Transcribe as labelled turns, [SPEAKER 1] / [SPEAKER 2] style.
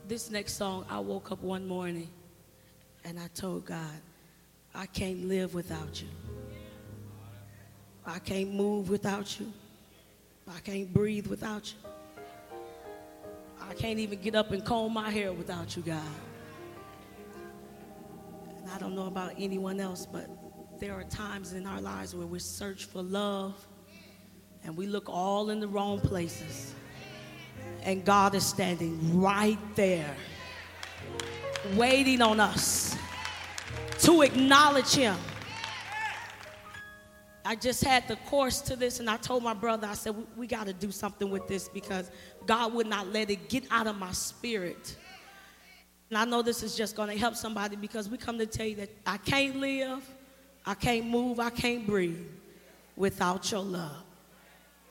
[SPEAKER 1] This next song, I woke up one morning and I told God, I can't live without you. I can't move without you. I can't breathe without you. I can't even get up and comb my hair without you, God. And I don't know about anyone else, but there are times in our lives where we search for love and we look all in the wrong places. And God is standing right there, waiting on us to acknowledge him. I just had the course to this, and I told my brother, I said, we got to do something with this because God would not let it get out of my spirit. And I know this is just going to help somebody because we come to tell you that I can't live, I can't move, I can't breathe without your love.